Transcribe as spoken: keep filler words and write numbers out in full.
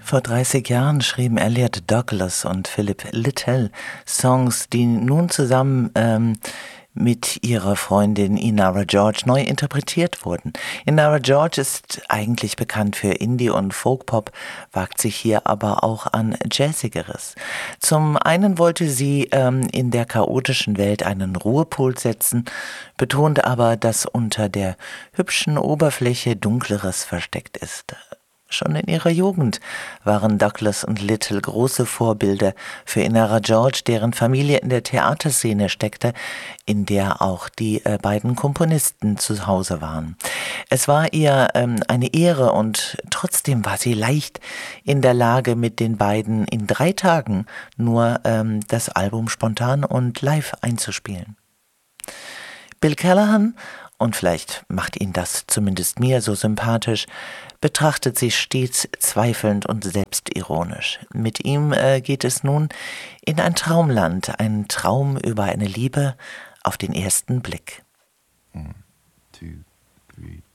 Vor dreißig Jahren schrieben Elliot Douglas und Philip Littell Songs, die nun zusammen ähm, mit ihrer Freundin Inara George neu interpretiert wurden. Inara George ist eigentlich bekannt für Indie- und Folkpop, wagt sich hier aber auch an Jazzigeres. Zum einen wollte sie ähm, in der chaotischen Welt einen Ruhepol setzen, betonte aber, dass unter der hübschen Oberfläche Dunkleres versteckt ist. Schon in ihrer Jugend waren Douglas und Little große Vorbilder für Inara George, deren Familie in der Theaterszene steckte, in der auch die äh, beiden Komponisten zu Hause waren. Es war ihr ähm, eine Ehre und trotzdem war sie leicht in der Lage, mit den beiden in drei Tagen nur ähm, das Album spontan und live einzuspielen. Bill Callahan, und vielleicht macht ihn das zumindest mir so sympathisch, betrachtet sie stets zweifelnd und selbstironisch. Mit ihm äh, geht es nun in ein Traumland, ein Traum über eine Liebe auf den ersten Blick. One, two, three.